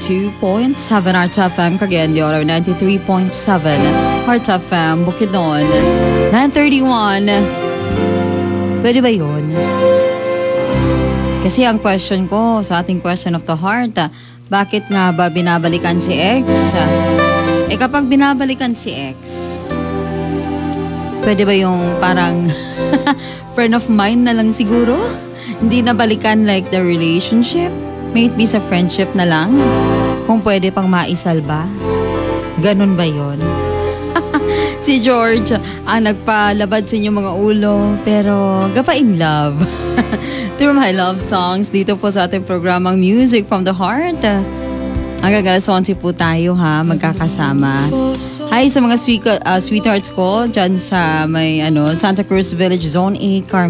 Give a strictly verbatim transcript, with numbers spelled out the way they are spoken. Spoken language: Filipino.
two point seven Heart F M, Cagayan de Oro, ninety-three point seven Heart F M, Bukidnon, nine thirty-one. Pwede ba yun? Kasi ang question ko sa ating question of the heart, bakit nga ba binabalikan si ex? Eh kapag binabalikan si ex, pwede ba yung parang friend of mine na lang siguro? Hindi na balikan like the relationship? May it be sa friendship na lang? Kung pwede pang maisalba? Ganun ba yon? Si George, ah, nagpalabad sa inyong mga ulo, pero gapa in love. Through my love songs, dito po sa ating programang Music from the Heart. Hanggang alas onse po tayo ha, magkakasama. Hi sa mga sweet, uh, sweethearts ko dyan sa may ano, Santa Cruz Village Zone A, Carmen.